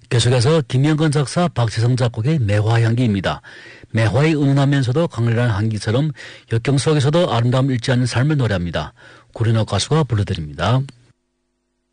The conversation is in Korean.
계속해서 김영건 작사, 박재성 작곡의 매화향기입니다. 매화의 은은하면서도 강렬한 향기처럼 역경 속에서도 아름다움 잃지 않는 삶을 노래합니다. 구린호 가수가 불러드립니다.